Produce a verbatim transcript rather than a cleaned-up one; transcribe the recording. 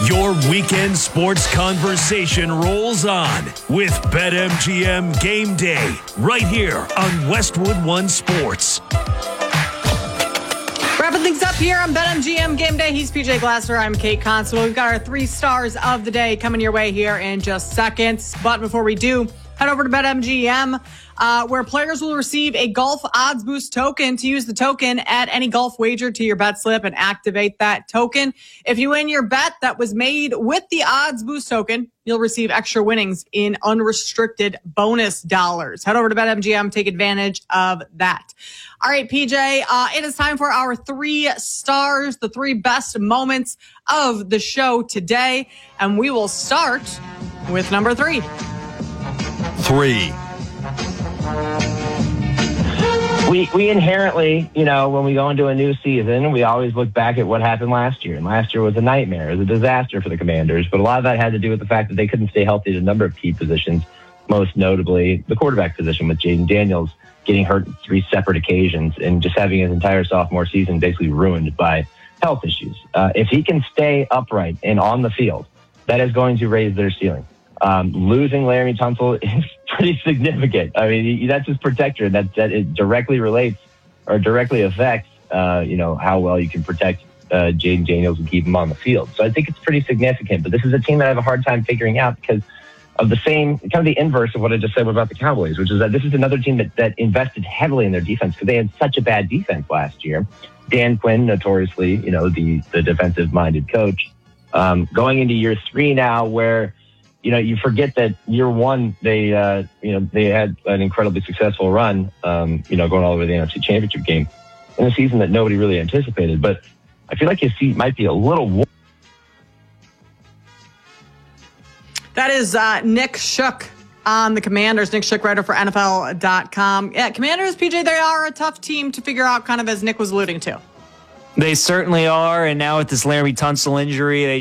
Your weekend sports conversation rolls on with BetMGM Game Day right here on Westwood One Sports. Wrapping things up here on BetMGM Game Day. He's P J Glasser. I'm Kate Constable. We've got our three stars of the day coming your way here in just seconds. But before we do, head over to BetMGM, uh, where players will receive a golf odds boost token to use the token at any golf wager to your bet slip and activate that token. If you win your bet that was made with the odds boost token, you'll receive extra winnings in unrestricted bonus dollars. Head over to BetMGM, take advantage of that. All right, P J, uh, it is time for our three stars, the three best moments of the show today. And we will start with number three. Three. We we inherently, you know, when we go into a new season, we always look back at what happened last year. And last year was a nightmare. It was a disaster for the Commanders. But a lot of that had to do with the fact that they couldn't stay healthy at a number of key positions, most notably the quarterback position with Jaden Daniels getting hurt on three separate occasions and just having his entire sophomore season basically ruined by health issues. Uh, if he can stay upright and on the field, that is going to raise their ceiling. Um, losing Laremy Tunsil is pretty significant. I mean, he, that's his protector. That that it directly relates or directly affects, uh, you know, how well you can protect uh, Jaden Daniels and keep him on the field. So I think it's pretty significant. But this is a team that I have a hard time figuring out because of the same, kind of the inverse of what I just said about the Cowboys, which is that this is another team that, that invested heavily in their defense because they had such a bad defense last year. Dan Quinn, notoriously, you know, the the defensive-minded coach, um, going into year three now where, you know, you forget that year one, they, uh, you know, they had an incredibly successful run, um, you know, going all the way to the N F C Championship game in a season that nobody really anticipated. But I feel like his seat might be a little warm. That is uh, Nick Shook on the Commanders. Nick Shook, writer for N F L dot com. Yeah, Commanders, P J, they are a tough team to figure out, kind of as Nick was alluding to. They certainly are, and now with this Laremy Tunsil injury, they